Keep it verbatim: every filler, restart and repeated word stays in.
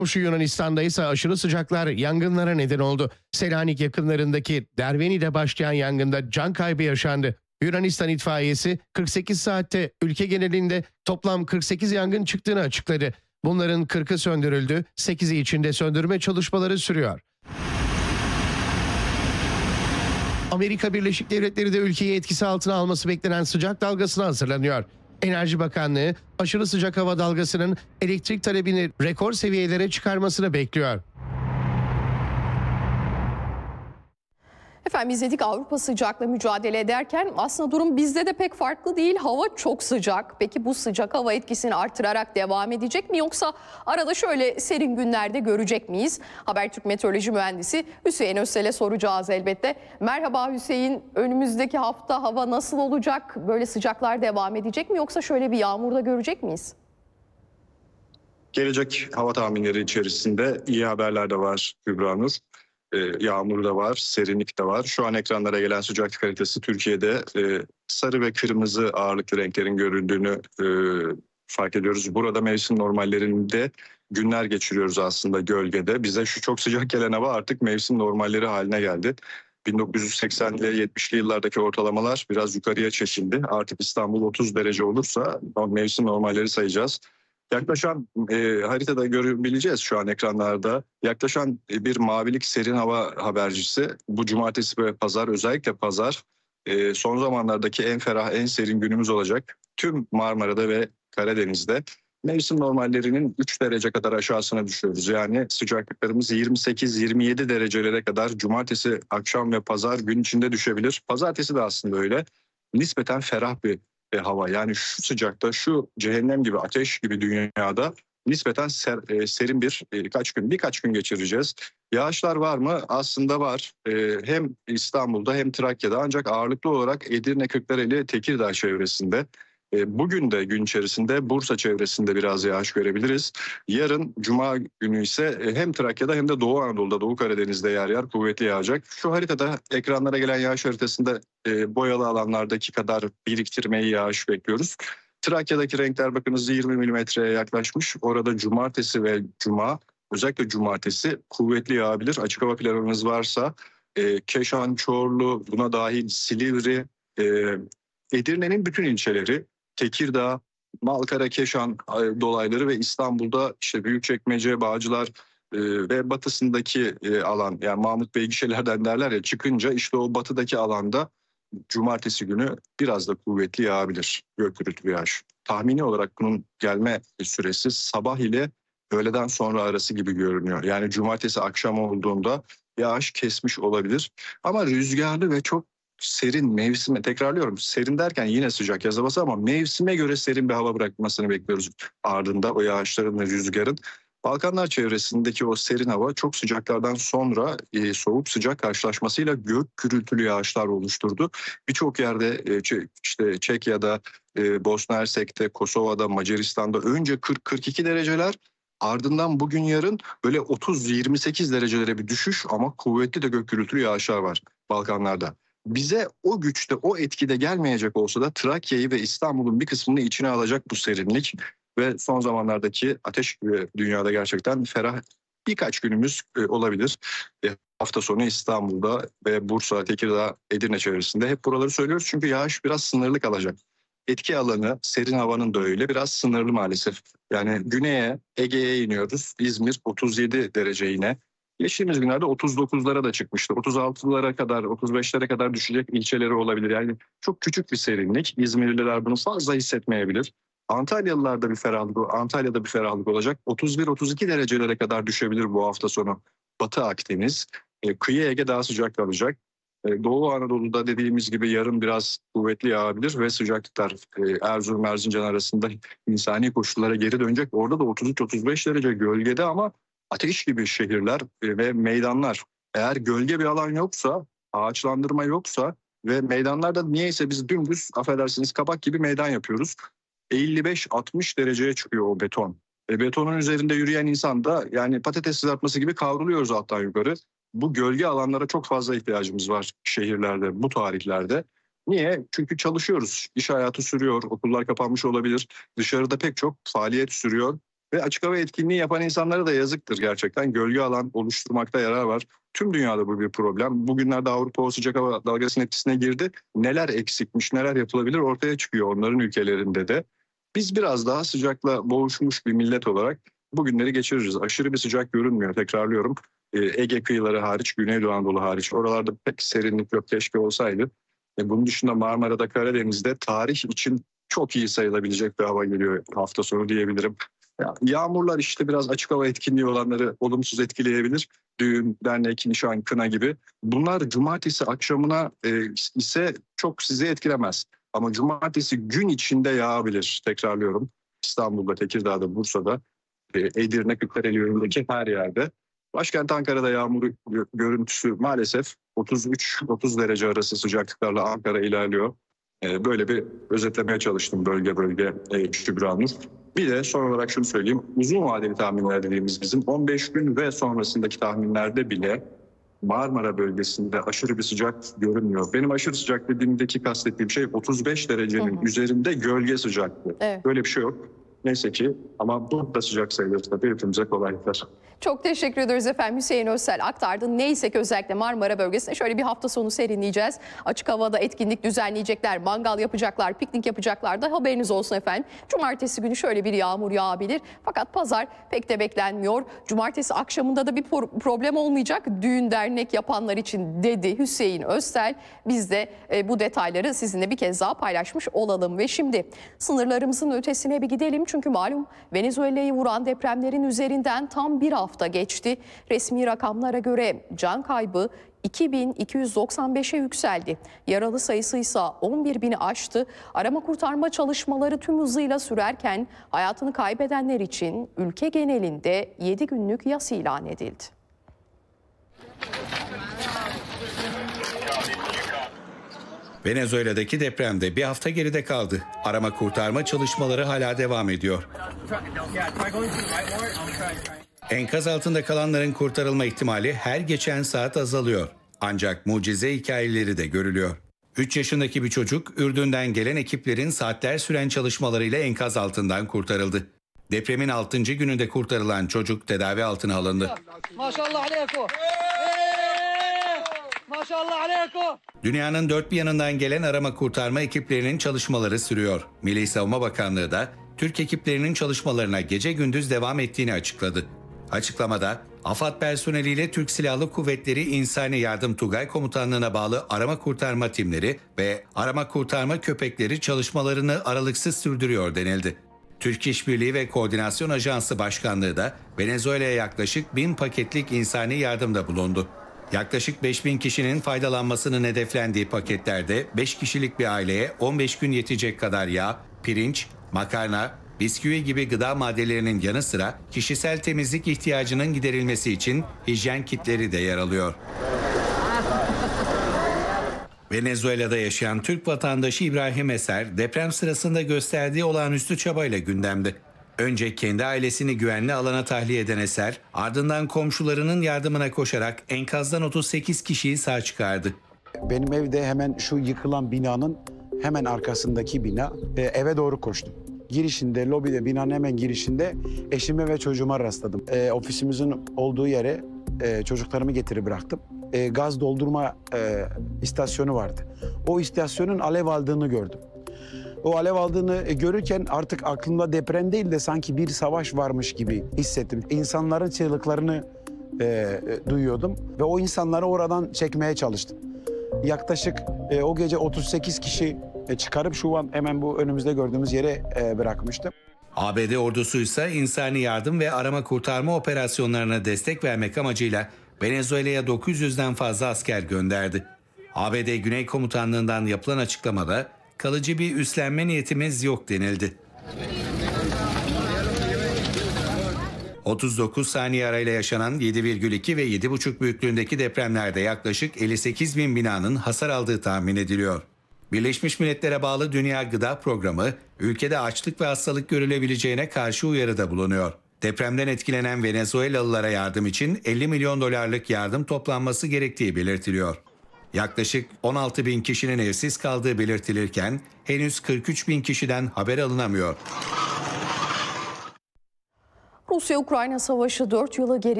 Şu Yunanistan'da ise aşırı sıcaklar yangınlara neden oldu. Selanik yakınlarındaki Derveni'de başlayan yangında can kaybı yaşandı. Yunanistan itfaiyesi kırk sekiz saatte ülke genelinde toplam kırk sekiz yangın çıktığını açıkladı. Bunların kırkı söndürüldü, sekizi içinde söndürme çalışmaları sürüyor. Amerika Birleşik Devletleri de ülkeyi etkisi altına alması beklenen sıcak dalgasına hazırlanıyor. Enerji Bakanlığı aşırı sıcak hava dalgasının elektrik talebini rekor seviyelere çıkarmasını bekliyor. Efendim izledik, Avrupa sıcakla mücadele ederken aslında durum bizde de pek farklı değil. Hava çok sıcak. Peki bu sıcak hava etkisini artırarak devam edecek mi, yoksa arada şöyle serin günlerde görecek miyiz? Habertürk Meteoroloji Mühendisi Hüseyin Özsel'e soracağız elbette. Merhaba Hüseyin, önümüzdeki hafta hava nasıl olacak? Böyle sıcaklar devam edecek mi, yoksa şöyle bir yağmurda görecek miyiz? Gelecek hava tahminleri içerisinde iyi haberler de var Kübra Nur. Ee, yağmur da var, serinlik de var. Şu an ekranlara gelen sıcaklık haritası Türkiye'de e, sarı ve kırmızı ağırlıklı renklerin görüldüğünü e, fark ediyoruz. Burada mevsim normallerinde günler geçiriyoruz aslında gölgede. Bize şu çok sıcak gelen hava artık mevsim normalleri haline geldi. bin dokuz yüz seksenli yetmişli yıllardaki ortalamalar biraz yukarıya çekildi. Artık İstanbul otuz derece olursa mevsim normalleri sayacağız. Yaklaşan e, haritada görebileceğiz şu an ekranlarda. Yaklaşan e, bir mavilik serin hava habercisi. Bu cumartesi ve pazar, özellikle pazar e, son zamanlardaki en ferah, en serin günümüz olacak. Tüm Marmara'da ve Karadeniz'de mevsim normallerinin üç derece kadar aşağısına düşüyoruz. Yani sıcaklıklarımız yirmi sekiz yirmi yedi derecelere kadar cumartesi akşam ve pazar gün içinde düşebilir. Pazartesi de aslında öyle. Nispeten ferah bir e, hava. Yani şu sıcakta, şu cehennem gibi, ateş gibi dünyada nispeten ser, e, serin bir e, birkaç gün birkaç gün geçireceğiz. Yağışlar var mı? Aslında var. E, hem İstanbul'da hem Trakya'da, ancak ağırlıklı olarak Edirne, Kırklareli, Tekirdağ çevresinde. E, bugün de gün içerisinde Bursa çevresinde biraz yağış görebiliriz. Yarın Cuma günü ise e, hem Trakya'da hem de Doğu Anadolu'da, Doğu Karadeniz'de yer yer kuvvetli yağacak. Şu haritada, ekranlara gelen yağış haritasında e, boyalı alanlardaki kadar biriktirmeyi yağış bekliyoruz. Trakya'daki renkler bakınız yirmi milimetreye yaklaşmış. Orada cumartesi ve cuma, özellikle cumartesi kuvvetli yağabilir. Açık hava planınız varsa e, Keşan, Çorlu, buna dahil Silivri, e, Edirne'nin bütün ilçeleri, Tekirdağ, Malkara, Keşan dolayları ve İstanbul'da işte Büyükçekmece, Bağcılar e, ve batısındaki e, alan, yani Mahmut Bey gişelerden derler ya, çıkınca işte o batıdaki alanda cumartesi günü biraz da kuvvetli yağabilir gök gürültülü yağış. Tahmini olarak bunun gelme süresi sabah ile öğleden sonra arası gibi görünüyor. Yani cumartesi akşam olduğunda yağış kesmiş olabilir. Ama rüzgarlı ve çok serin, mevsime, tekrarlıyorum, serin derken yine sıcak yaz havası ama mevsime göre serin bir hava bırakmasını bekliyoruz ardında o yağışların ve rüzgarın. Balkanlar çevresindeki o serin hava çok sıcaklardan sonra e, soğuk sıcak karşılaşmasıyla gök gürültülü yağışlar oluşturdu. Birçok yerde e, işte Çekya'da, e, Bosna Hersek'te, Kosova'da, Macaristan'da önce kırk kırk iki dereceler, ardından bugün yarın böyle otuz yirmi sekiz derecelere bir düşüş ama kuvvetli de gök gürültülü yağışlar var Balkanlarda. Bize o güçte, o etkide gelmeyecek olsa da Trakya'yı ve İstanbul'un bir kısmını içine alacak bu serinlik ve son zamanlardaki ateş gibi dünyada gerçekten ferah birkaç günümüz e, olabilir. E, hafta sonu İstanbul'da ve Bursa, Tekirdağ, Edirne çevresinde hep buraları söylüyoruz çünkü yağış biraz sınırlı kalacak. Etki alanı serin havanın da öyle biraz sınırlı maalesef. Yani güneye, Ege'ye iniyoruz. İzmir otuz yedi derece yine. Geçtiğimiz günlerde otuz dokuzlara da çıkmıştı. otuz altılara kadar, otuz beşlere kadar düşecek ilçeleri olabilir. Yani çok küçük bir serinlik. İzmirliler bunu fazla hissetmeyebilir. Antalyalılarda bir ferahlık, Antalya'da bir ferahlık olacak. otuz bir otuz iki derecelere kadar düşebilir bu hafta sonu. Batı Akdeniz, e, kıyı Ege daha sıcak kalacak. E, Doğu Anadolu'da dediğimiz gibi yarın biraz kuvvetli yağabilir ve sıcaklıklar e, Erzurum Erzincan arasında insani koşullara geri dönecek. Orada da otuz üç otuz beş derece gölgede ama ateş gibi şehirler ve meydanlar. Eğer gölge bir alan yoksa, ağaçlandırma yoksa ve meydanlarda niyeyse biz dümdüz, affedersiniz, kabak gibi meydan yapıyoruz. elli beş altmış dereceye çıkıyor o beton. E, betonun üzerinde yürüyen insan da yani patates kızartması gibi kavruluyoruz alttan yukarı. Bu gölge alanlara çok fazla ihtiyacımız var şehirlerde, bu tarihlerde. Niye? Çünkü çalışıyoruz. İş hayatı sürüyor, okullar kapanmış olabilir. Dışarıda pek çok faaliyet sürüyor. Ve açık hava etkinliği yapan insanlara da yazıktır gerçekten. Gölge alan oluşturmakta yarar var. Tüm dünyada bu bir problem. Bugünlerde Avrupa o sıcak hava dalgasının etkisine girdi. Neler eksikmiş, neler yapılabilir ortaya çıkıyor onların ülkelerinde de. Biz biraz daha sıcakla boğuşmuş bir millet olarak bugünleri geçiririz. Aşırı bir sıcak görünmüyor, tekrarlıyorum. Ee, Ege kıyıları hariç, Güneydoğu Anadolu hariç. Oralarda pek serinlik yok, keşke olsaydı. E, bunun dışında Marmara'da, Karadeniz'de tarih için çok iyi sayılabilecek bir hava geliyor hafta sonu diyebilirim. Ya, yağmurlar işte biraz açık hava etkinliği olanları olumsuz etkileyebilir. Düğün, dernek, nişan, kına gibi. Bunlar cumartesi akşamına e, ise çok sizi etkilemez. Ama cumartesi gün içinde yağabilir. Tekrarlıyorum. İstanbul'da, Tekirdağ'da, Bursa'da, e, Edirne, Kırklareli yönündeki her yerde. Başkent Ankara'da yağmur görüntüsü maalesef otuz üç otuz derece arası sıcaklıklarla Ankara ilerliyor. E, böyle bir özetlemeye çalıştım bölge bölge e, Kübra Nur. Bir de son olarak şunu söyleyeyim. Uzun vadeli tahminler dediğimiz bizim on beş gün ve sonrasındaki tahminlerde bile Marmara bölgesinde aşırı bir sıcak görünmüyor. Benim aşırı sıcak dediğimdeki kastettiğim şey otuz beş derecenin hı hı. üzerinde gölge sıcaklığı. Evet. Böyle bir şey yok. Neyse ki ama bu da sıcak sayılır tabii, hepimize kolaylıklar. Çok teşekkür ederiz efendim. Hüseyin Özsel aktardı. Neyse ki özellikle Marmara bölgesinde şöyle bir hafta sonu serinleyeceğiz. Açık havada etkinlik düzenleyecekler, mangal yapacaklar, piknik yapacaklar da haberiniz olsun efendim. Cumartesi günü şöyle bir yağmur yağabilir. Fakat pazar pek de beklenmiyor. Cumartesi akşamında da bir problem olmayacak düğün dernek yapanlar için dedi Hüseyin Özsel. Biz de e, bu detayları sizinle bir kez daha paylaşmış olalım. Ve şimdi sınırlarımızın ötesine bir gidelim. Çünkü malum Venezuela'yı vuran depremlerin üzerinden tam bir hafta geçti. Resmi rakamlara göre can kaybı iki bin iki yüz doksan beşe yükseldi. Yaralı sayısı ise on bir bini aştı. Arama kurtarma çalışmaları tüm hızıyla sürerken hayatını kaybedenler için ülke genelinde yedi günlük yas ilan edildi. Venezuela'daki depremde bir hafta geride kaldı. Arama kurtarma çalışmaları hala devam ediyor. Enkaz altında kalanların kurtarılma ihtimali her geçen saat azalıyor. Ancak mucize hikayeleri de görülüyor. üç yaşındaki bir çocuk Ürdün'den gelen ekiplerin saatler süren çalışmalarıyla enkaz altından kurtarıldı. Depremin altıncı gününde kurtarılan çocuk tedavi altına alındı. Maşallah aleykum. Dünyanın dört bir yanından gelen arama kurtarma ekiplerinin çalışmaları sürüyor. Milli Savunma Bakanlığı da Türk ekiplerinin çalışmalarına gece gündüz devam ettiğini açıkladı. Açıklamada AFAD personeliyle Türk Silahlı Kuvvetleri İnsani Yardım Tugay Komutanlığı'na bağlı arama kurtarma timleri ve arama kurtarma köpekleri çalışmalarını aralıksız sürdürüyor denildi. Türk İşbirliği ve Koordinasyon Ajansı Başkanlığı da Venezuela'ya yaklaşık bin paketlik insani yardımda bulundu. Yaklaşık beş bin kişinin faydalanmasının hedeflendiği paketlerde beş kişilik bir aileye on beş gün yetecek kadar yağ, pirinç, makarna, bisküvi gibi gıda maddelerinin yanı sıra kişisel temizlik ihtiyacının giderilmesi için hijyen kitleri de yer alıyor. Venezuela'da yaşayan Türk vatandaşı İbrahim Eser deprem sırasında gösterdiği olağanüstü çabayla gündemde. Önce kendi ailesini güvenli alana tahliye eden Eser, ardından komşularının yardımına koşarak enkazdan otuz sekiz kişiyi sağ çıkardı. Benim evde hemen şu yıkılan binanın hemen arkasındaki bina, e, eve doğru koştum. Girişinde, lobide, binanın hemen girişinde eşime ve çocuğuma rastladım. E, ofisimizin olduğu yere e, çocuklarımı getirip bıraktım. E, gaz doldurma e, istasyonu vardı. O istasyonun alev aldığını gördüm. O alev aldığını görürken artık aklımda deprem değil de sanki bir savaş varmış gibi hissettim. İnsanların çığlıklarını e, duyuyordum ve o insanları oradan çekmeye çalıştım. Yaklaşık e, o gece otuz sekiz kişi e, çıkarıp şu an hemen bu önümüzde gördüğümüz yere e, bırakmıştım. A B D ordusu ise insani yardım ve arama kurtarma operasyonlarına destek vermek amacıyla Venezuela'ya dokuz yüzden fazla asker gönderdi. A B D Güney Komutanlığı'ndan yapılan açıklamada kalıcı bir üstlenme niyetimiz yok denildi. otuz dokuz saniye arayla yaşanan yedi virgül iki ve yedi buçuk büyüklüğündeki depremlerde yaklaşık elli sekiz bin binanın hasar aldığı tahmin ediliyor. Birleşmiş Milletler'e bağlı Dünya Gıda Programı, ülkede açlık ve hastalık görülebileceğine karşı uyarıda bulunuyor. Depremden etkilenen Venezuelalılara yardım için elli milyon dolarlık yardım toplanması gerektiği belirtiliyor. Yaklaşık on altı bin kişinin evsiz kaldığı belirtilirken henüz kırk üç bin kişiden haber alınamıyor. Rusya-Ukrayna savaşı dört yılı geri